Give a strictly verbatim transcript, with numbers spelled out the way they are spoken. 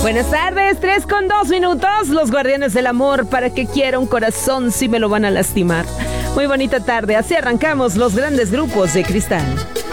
Buenas tardes, tres con dos minutos. Los guardianes del amor, ¿para qué quiero un corazón si me lo van a lastimar? Muy bonita tarde, así arrancamos los grandes grupos de Cristal.